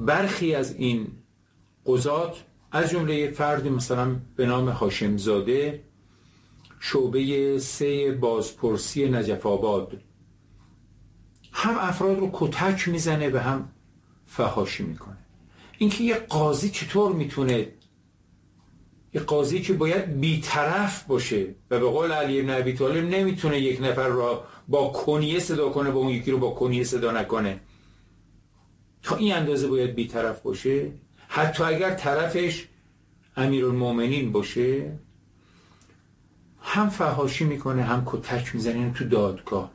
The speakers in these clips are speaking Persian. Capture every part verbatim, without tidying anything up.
برخی از این قضات از جمله فردی مثلا به نام هاشم زاده، شعبه سه بازپرسی نجف آباد، هم افراد رو کتک میزنه و هم فحاشی میکنه. اینکه یه قاضی چطور میتونه، یه قاضی که باید بی‌طرف باشه و به قول علی بن ابی طالب نمیتونه یک نفر را با کنیه صدا کنه با اون یکی رو با کنیه صدا نکنه، تا این اندازه باید بی‌طرف باشه، حتی اگر طرفش امیرالمومنین باشه، هم فحاشی میکنه هم کتک میزنه تو دادگاه.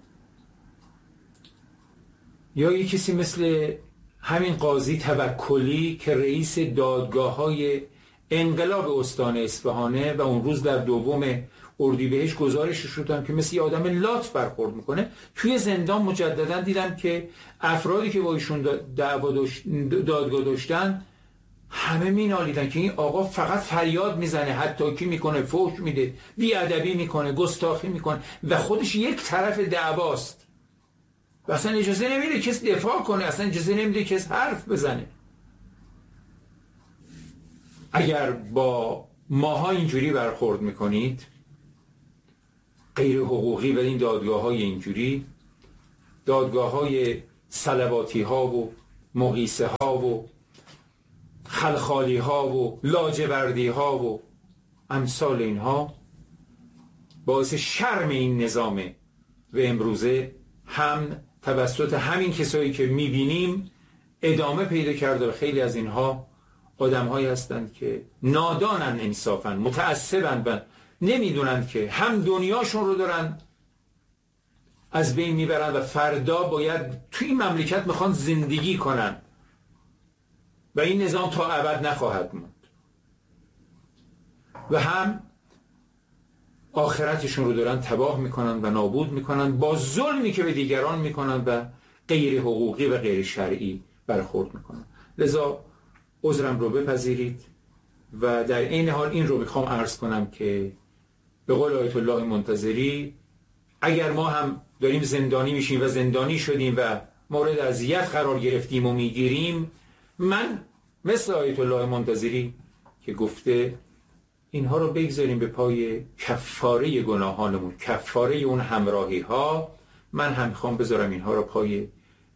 یا یه کسی مثل همین قاضی توکلی که رئیس دادگاه های انقلاب استان اصفهانه و اون روز در دوم اردیبهشت گزارش شدم که مثل یه آدم لات برخورد میکنه، توی زندان مجددا دیدم که افرادی که با ایشون دعوا دادگاه داشتن همه مینالیدن که این آقا فقط فریاد میزنه، حتی کی میکنه، فحش میده، بیادبی میکنه، گستاخی میکنه و خودش یک طرف دعواست و اصلا اجازه نمیده کسی دفاع کنه، اصلا اجازه نمیده کسی حرف بزنه. اگر با ماها اینجوری برخورد میکنید، غیر حقوقی و این دادگاه های اینجوری، دادگاه های صلواتی ها و مقیسه ها و خلخالی ها و لاجوردی ها و امثال اینها، باعث شرم این نظامه و امروزه هم توسط همین کسایی که میبینیم ادامه پیدا کرده و خیلی از اینها آدم هایی هستند که نادانن، انصافا متعصبن و نمیدونن که هم دنیاشون رو دارن از بین میبرن و فردا باید توی این مملکت میخوان زندگی کنن و این نظام تا ابد نخواهد موند، و هم آخرتشون رو دارن تباه میکنن و نابود میکنن با ظلمی که به دیگران میکنن و غیر حقوقی و غیر شرعی برخورد میکنن. لذا عذرم رو بپذیرید و در این حال این رو میخوام عرض کنم که به قول آیت الله منتظری، اگر ما هم داریم زندانی میشیم و زندانی شدیم و مورد اذیت قرار گرفتیم و میگیریم، من مثل آیت الله منتظری که گفته اینها رو بگذاریم به پای کفاره گناهانمون، کفاره اون همراهی ها، من هم میخوام بذارم اینها رو پای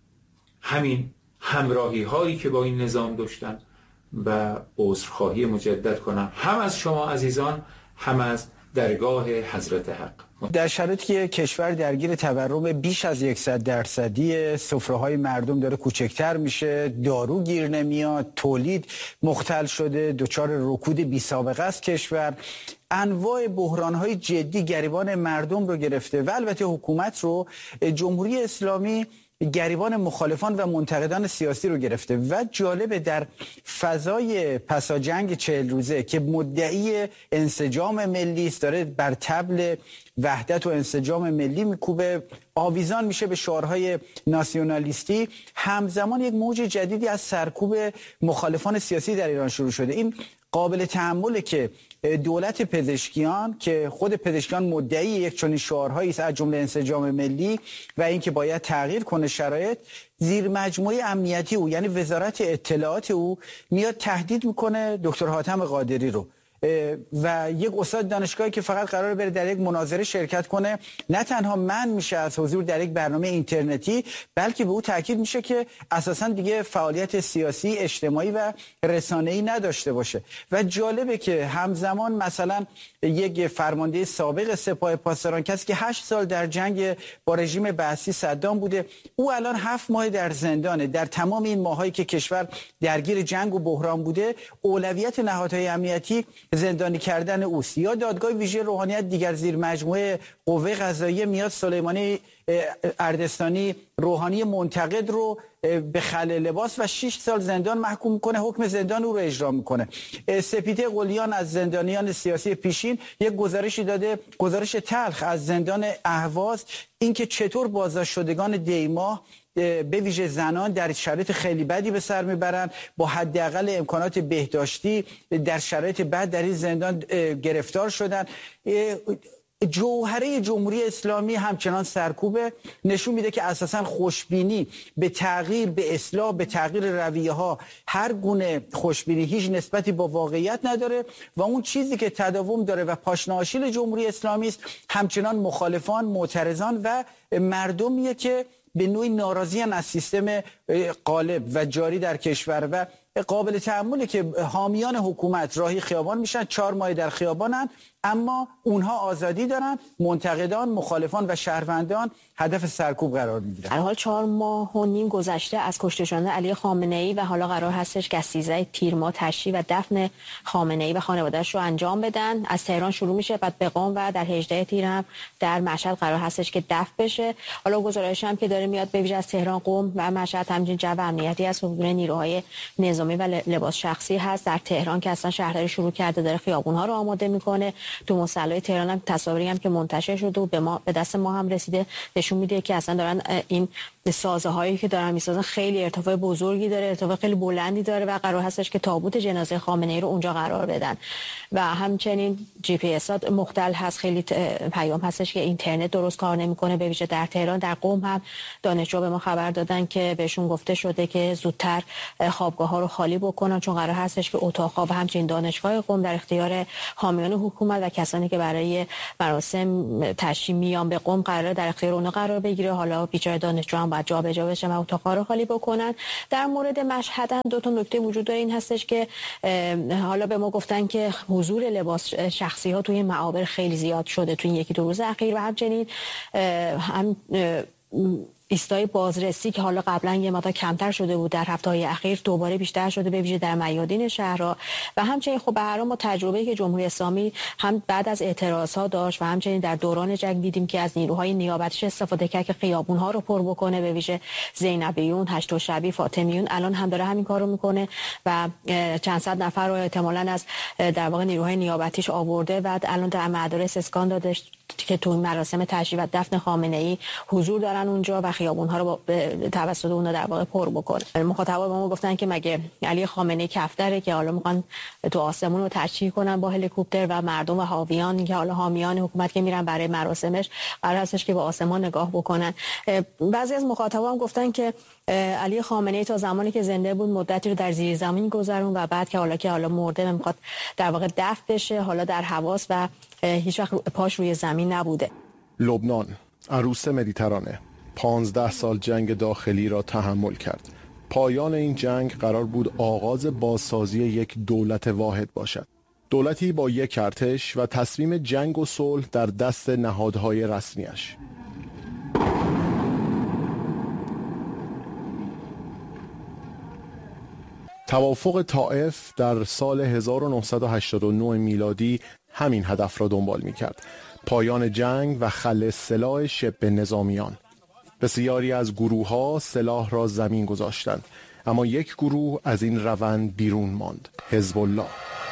همین همراهی هایی که با این نظام داشتن و عذرخواهی مجدد کنم، هم از شما عزیزان هم از درگاه حضرت حق. در شرایطی که کشور درگیر تورم بیش از صد درصدی، سفره‌های مردم داره کوچکتر میشه، دارو گیر نمیاد، تولید مختل شده، دچار رکود بی سابقه است کشور، انواع بحران‌های جدی گریبان مردم رو گرفته و البته حکومت رو، جمهوری اسلامی گریبان مخالفان و منتقدان سیاسی رو گرفته. و جالبه در فضای پسا جنگ چهل روزه که مدعی انسجام ملی است، داره بر طبل وحدت و انسجام ملی میکوبه، آویزان میشه به شعارهای ناسیونالیستی، همزمان یک موج جدیدی از سرکوب مخالفان سیاسی در ایران شروع شده. این قابل تأمله که دولت پزشکیان که خود پزشکیان مدعی یک چنین شعارهایی است از جمله انسجام ملی و اینکه باید تغییر کنه شرایط، زیر مجموعه امنیتی او یعنی وزارت اطلاعات او میاد تهدید میکنه دکتر حاتم قادری رو و یک استاد دانشگاهی که فقط قراره بره در یک مناظره شرکت کنه نه تنها من میشه از حضور در یک برنامه اینترنتی، بلکه به او تاکید میشه که اساسا دیگه فعالیت سیاسی، اجتماعی و رسانه‌ای نداشته باشه. و جالبه که همزمان مثلا یک فرمانده سابق سپاه پاسداران، کسی که هشت سال در جنگ با رژیم بعثی صدام بوده، او الان هفت ماه در زندانه. در تمام این ماهایی که کشور درگیر جنگ و بحران بوده، اولویت نهادهای امنیتی زندانی کردن اوست. یا دادگاه ویژه روحانیت دیگر زیر مجموعه قوه قضاییه میاد سلیمانی اردستانی روحانی منتقد رو به خلع لباس و شش سال زندان محکوم میکنه، حکم زندان او رو اجرا میکنه. سپیده قلیان از زندانیان سیاسی پیشین یک گزارشی داده، گزارش تلخ از زندان اهواز، اینکه چطور بازداشت شدگان دیماه به ویژه زنان در شرایط خیلی بدی به سر میبرن، با حداقل امکانات بهداشتی در شرایط بد در این زندان گرفتار شدن. جوهره جمهوری اسلامی همچنان سرکوبه، نشون میده که اساساً خوشبینی به تغییر، به اصلاح، به تغییر رویه ها، هر گونه خوشبینی هیچ نسبتی با واقعیت نداره و اون چیزی که تداوم داره و پاشناشیل جمهوری اسلامی است همچنان مخالفان، معترضان و مردمیه که به نوعی ناراضیان از سیستم غالب و جاری در کشور و قابل تأمله که حامیان حکومت راهی خیابان میشن، چهار ماه در خیابانن، اما اونها آزادی دارن، منتقدان، مخالفان و شهروندان هدف سرکوب قرار میگیرن. در حال چهار ماه و نیم گذشته از کشته شدن علی خامنه‌ای و حالا قرار هستش که سیزده تیر ماه تشییع و دفن خامنه‌ای و خانواده‌اش رو انجام بدن. از تهران شروع میشه، بعد به قم و در هجده تیر هم در مشهد قرار هستش که دفن بشه. حالا گزارش هم که داره میاد به ویژه از تهران، قم و مشهد همچنین جو امنیتی از حضور نیروهای نظامی و لباس شخصی هست. در تهران که اصلا شهرداری شروع کرده داره خیابون‌ها رو آماده میکنه. تو مصلی تهران هم تصاویری هم که منتشر شده و به ما به دست ما هم رسیده نشون میده که اصلا دارن این سازه هایی که دارن میسازن خیلی ارتفاع بزرگی داره، ارتفاع خیلی بلندی داره و قرار هستش که تابوت جنازه خامنه‌ای رو اونجا قرار بدن و همچنین جی پی اس ها مختل هست. خیلی پیام هستش که اینترنت درست کار نمیکنه به ویژه در تهران. در قم هم دانشجو به ما خبر دادن که بهشون گفته شده که زودتر خوابگاه ها رو خالی بکنن چون قرار هستش که اتاق ها و همچنین دانشگاه قم در اختیار حامیان حکومت و کسانی که برای مراسم تشییع میان به قم قرار در اختیار اونها قرار بگیره. حالا بیچاره دانشجو هم باید جابجا بشن و اتاق‌ها رو خالی بکنن. در مورد مشهد هم دو تا نکته وجود داره. این هستش که حالا به ما گفتن که حضور لباس شخصی ها توی معابر خیلی زیاد شده توی یکی دو روز اخیر و همچنین هم ایستای بازرسی که حالا قبلا یه مقدار کمتر شده بود در هفته‌های اخیر دوباره بیشتر شده به ویژه در میادین شهرها و همچنین خب به هر حال ما تجربه‌ای که جمهوری اسلامی هم بعد از اعتراضات داشت و همچنین در دوران جنگ دیدیم که از نیروهای نیابتیش استفاده کرد که خیابون‌ها رو پر بکنه به ویژه زینبیون، هشت شبی، فاطمیون. الان هم داره همین کارو میکنه و چند صد نفر رو احتمالاً از در واقع نیروهای نیابتیش آورده و الان در مدارس اسکان داده که تو مراسم تشییع و دفن خامنه‌ای حضور دارن اونجا و خیابون‌ها رو به توسط اونها در واقع پر بکنه. مخاطبا به ما گفتن که مگه علی خامنه‌ای کفتره که حالا میخوان تو آسمون رو تشییع کنن با هلیکوپتر و مردم و حاویان که حالا حامیان حکومت که میرن برای مراسمش قرار هستش که به آسمان نگاه بکنن. بعضی از مخاطبا هم گفتن که علی خامنه‌ای تا زمانی که زنده بود مدتی رو در زیر زمین گذرون و بعد که حالا که حالا مرده میخواد در واقع دفن بشه حالا در حواس و هیچ وقت پاش روی زمین نبوده. لبنان عروس مدیترانه پانزده سال جنگ داخلی را تحمل کرد. پایان این جنگ قرار بود آغاز بازسازی یک دولت واحد باشد. دولتی با یک ارتش و تصمیم جنگ و صلح در دست نهادهای رسمیش. توافق طائف در سال هزار و نهصد و هشتاد و نه میلادی همین هدف را دنبال می کرد. پایان جنگ و خلع سلاح شبه نظامیان. بسیاری از گروه ها سلاح را زمین گذاشتند اما یک گروه از این روند بیرون ماند، حزب الله.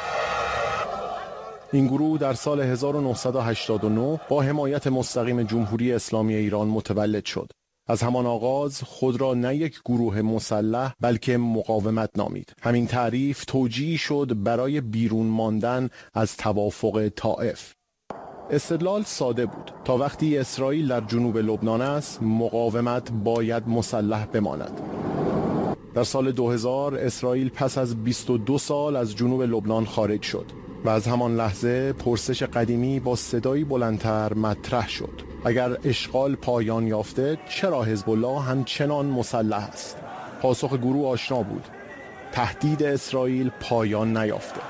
این گروه در سال هزار و نهصد و هشتاد و نه با حمایت مستقیم جمهوری اسلامی ایران متولد شد. از همان آغاز خود را نه یک گروه مسلح بلکه مقاومت نامید. همین تعریف توجیه شد برای بیرون ماندن از توافق طائف. استدلال ساده بود. تا وقتی اسرائیل در جنوب لبنان است، مقاومت باید مسلح بماند. در سال دو هزار اسرائیل پس از بیست و دو سال از جنوب لبنان خارج شد و از همان لحظه پرسش قدیمی با صدایی بلندتر مطرح شد. اگر اشغال پایان یافته چرا حزب الله همچنان مسلح است؟ پاسخ گروه آشنا بود. تهدید اسرائیل پایان نیافته.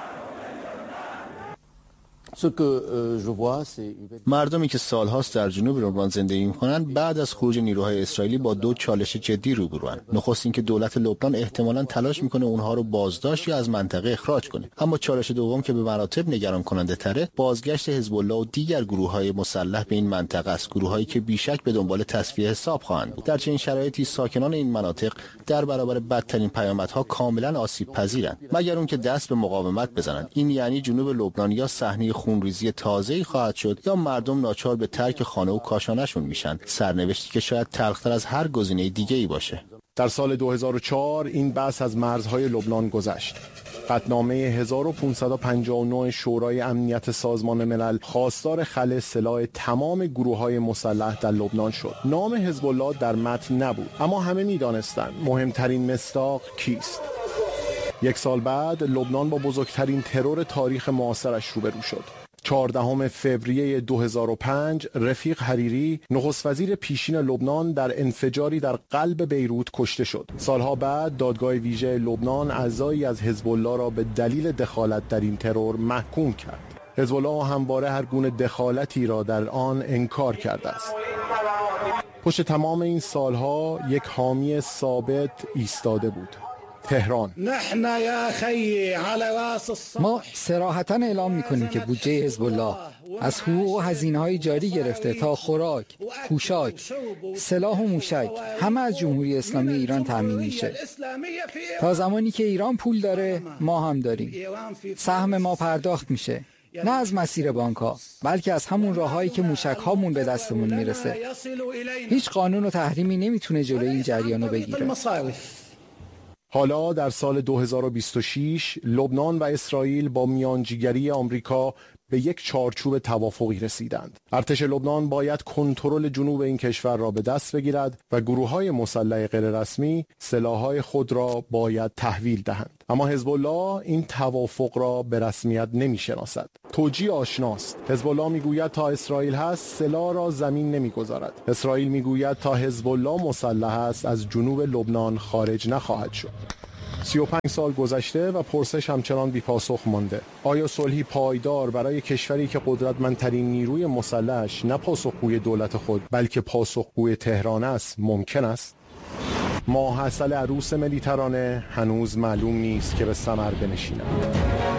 مردمی که سالهاست در جنوب لبنان زندگی می‌کنند بعد از خروج نیروهای اسرائیلی با دو چالش جدی روبروان. نخست اینکه دولت لبنان احتمالاً تلاش می‌کنه اونها رو بازداشت یا از منطقه اخراج کنه. اما چالش دوم که به مراتب نگران کننده تره، بازگشت حزب الله و دیگر گروه‌های مسلح به این منطقه است، گروه‌هایی که بیشک به دنبال تصفیه حساب خواهند بود. در چنین شرایطی ساکنان این مناطق در برابر بدترین پیامدها کاملاً آسیب پذیرند، مگر اون که دست به مقاومت بزنند. این یعنی جنوب لبنان یا صحنه خونریزی تازه‌ای خواهد شد یا مردم ناچار به ترک خانه و کاشانه‌شون میشن، سرنوشتی که شاید تلخ‌تر از هر گزینه دیگه‌ای باشه. در سال دو هزار و چهار این بحث از مرزهای لبنان گذشت. قطعنامه هزار و پانصد و پنجاه و نه شورای امنیت سازمان ملل خواستار خلع سلاح تمام گروه‌های مسلح در لبنان شد. نام حزب الله در متن نبود، اما همه می‌دانستند مهمترین مصداق کیست. یک سال بعد لبنان با بزرگترین ترور تاریخ معاصرش روبرو شد. چهاردهم فوریه دو هزار و پنج رفیق حریری نخست وزیر پیشین لبنان در انفجاری در قلب بیروت کشته شد. سالها بعد دادگاه ویژه لبنان اعضایی از حزب الله را به دلیل دخالت در این ترور محکوم کرد. حزب الله همواره هر گونه دخالتی را در آن انکار کرده است. پشت تمام این سالها یک حامی ثابت ایستاده بود: تهران. ما صراحتاً اعلام می‌کنیم که بودجه حزب الله از حقوق و هزینه‌های جاری گرفته تا خوراک، پوشاک، سلاح و موشک همه از جمهوری اسلامی ایران تامین میشه. تا زمانی که ایران پول داره ما هم داریم. سهم ما پرداخت میشه، نه از مسیر بانک‌ها بلکه از همون راه‌هایی که موشک‌هامون به دستمون میرسه. هیچ قانون و تحریمی نمیتونه جلوی این جریانو بگیره. حالا در سال دو هزار و بیست و شش لبنان و اسرائیل با میانجیگری آمریکا به یک چارچوب توافقی رسیدند. ارتش لبنان باید کنترل جنوب این کشور را به دست بگیرد و گروه‌های مسلح غیررسمی سلاح‌های خود را باید تحویل دهند. اما حزب الله این توافق را به رسمیت نمی‌شناسد. توجیه آشناست. حزب الله میگوید تا اسرائیل هست سلاح را زمین نمی‌گذارد. اسرائیل میگوید تا حزب الله مسلح است از جنوب لبنان خارج نخواهد شد. سی و پنج سال گذشته و پرسش همچنان بی پاسخ مانده. آیا صلحی پایدار برای کشوری که قدرتمندترین نیروی مسلحش نه پاسخگوی دولت خود بلکه پاسخگوی تهران است ممکن است؟ ماحصل عروس مدیترانه هنوز معلوم نیست که به ثمر بنشیند.